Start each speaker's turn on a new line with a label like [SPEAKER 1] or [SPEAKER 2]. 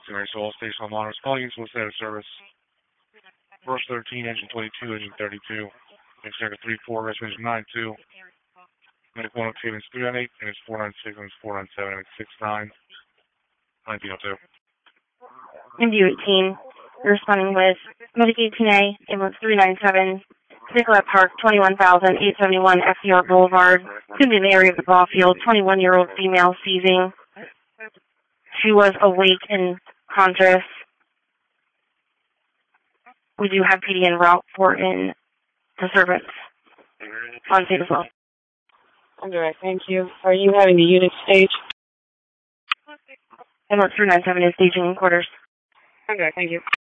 [SPEAKER 1] Mary Soul Station on Monroe. Calling you to a status service. Verse 13, engine 22, engine 32. Executive 34, reservation 92. Medical 102, it's 398, and it's 496, and it's 497, and it's 69. 1902.
[SPEAKER 2] MD-18, you're responding with Medicaid 18A, ambulance 397, Nicolette Park, 21,871 FDR Boulevard. Could be in the area of the ball field. 21-year-old female seizing. She was awake and conscious. We do have PD en route for in disturbance on scene as well.
[SPEAKER 3] Alright, thank you. Are you having the unit stage?
[SPEAKER 2] Ambulance 397 is staging in quarters.
[SPEAKER 3] Okay, thank you.